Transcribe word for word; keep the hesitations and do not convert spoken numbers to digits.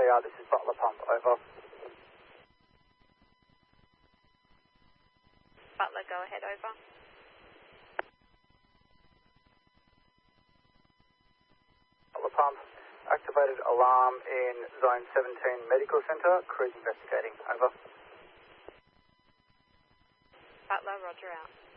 R, this is Butler Pump, over. Butler, go ahead, over. Butler Pump, activated alarm in Zone seventeen Medical Centre, crews investigating, over. Butler, roger out.